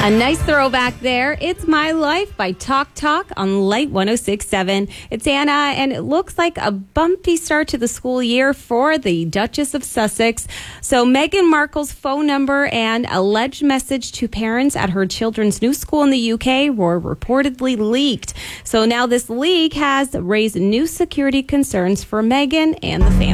A nice throwback there. It's My Life by Talk Talk on Light 106.7. It's Anna, and it looks like a bumpy start to the school year for the Duchess of Sussex. So Meghan Markle's phone number and alleged message to parents at her children's new school in the UK were reportedly leaked. So now this leak has raised new security concerns for Meghan and the family.